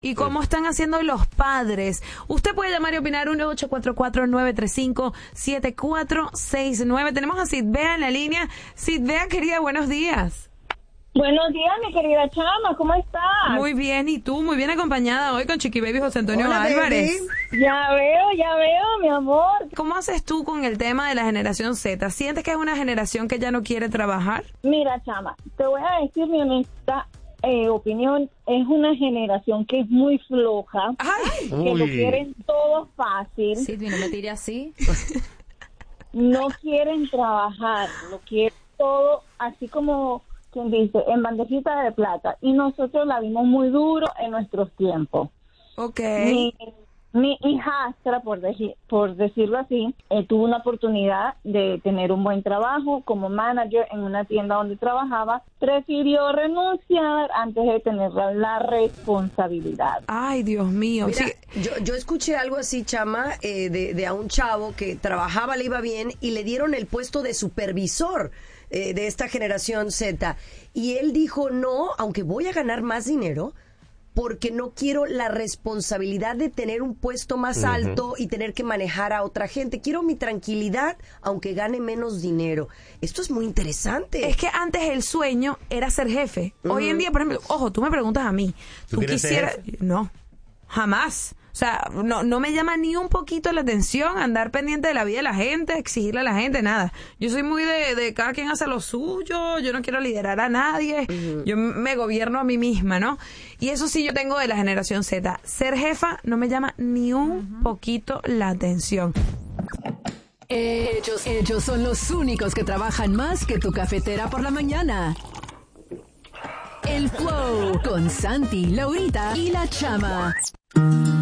¿Y cómo están haciendo los padres? Usted puede llamar y opinar 1-844-935-7469. Tenemos a Sidbea en la línea. Sidbea, querida, buenos días. Buenos días, mi querida Chama, ¿cómo estás? Muy bien, ¿y tú? Muy bien acompañada hoy con Chiqui Baby José Antonio Hola, Álvarez. baby. Ya veo, mi amor. ¿Cómo haces tú con el tema de la generación Z? ¿Sientes que es una generación que ya no quiere trabajar? Mira, Chama, te voy a decir mi honesta opinión. Es una generación que es muy floja, ¡Ay! que lo quieren todo fácil. Sí, no me tire así. No quieren trabajar, lo quieren todo así como quien dice, en bandejita de plata. Y nosotros la vimos muy duro en nuestros tiempos. Ok. Mi hijastra, por decirlo así, tuvo una oportunidad de tener un buen trabajo como manager en una tienda donde trabajaba. Prefirió renunciar antes de tener la responsabilidad. Ay, Dios mío. Mira, Sí. yo escuché algo así, Chama, de a un chavo que trabajaba, le iba bien y le dieron el puesto de supervisor de esta generación Z. Y él dijo, no, aunque voy a ganar más dinero, porque no quiero la responsabilidad de tener un puesto más alto y tener que manejar a otra gente. Quiero mi tranquilidad, aunque gane menos dinero. Esto es muy interesante. Es que antes el sueño era ser jefe. Hoy en día, por ejemplo, ojo, tú me preguntas a mí. ¿Tú ¿Tú quieres ser quisieras? jefe? No, jamás. O sea, no me llama ni un poquito la atención andar pendiente de la vida de la gente, exigirle a la gente, nada. Yo soy muy de cada quien hace lo suyo, yo no quiero liderar a nadie, yo me gobierno a mí misma, ¿no? Y eso sí yo tengo de la generación Z. Ser jefa no me llama ni un poquito la atención. Ellos son los únicos que trabajan más que tu cafetera por la mañana. El Flow con Santi, Laurita y la Chama.